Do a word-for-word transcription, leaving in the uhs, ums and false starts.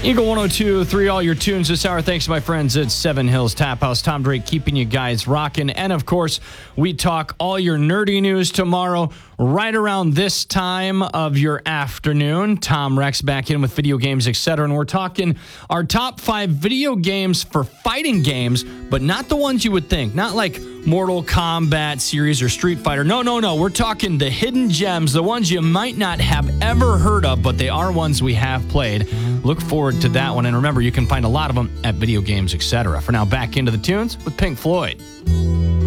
Eagle one oh two point three, all your tunes this hour. Thanks to my friends at Seven Hills Tap House. Tom Drake keeping you guys rocking. And, of course, we talk all your nerdy news tomorrow right around this time of your afternoon. Tom Rex back in with video games, et cetera. And we're talking our top five video games for fighting games, but not the ones you would think. Not like Mortal Kombat series or Street Fighter. No, no, no. We're talking the hidden gems, the ones you might not have ever heard of, but they are ones we have played. Look forward to that one. And remember, you can find a lot of them at Video Games, et cetera. For now, back into the tunes with Pink Floyd.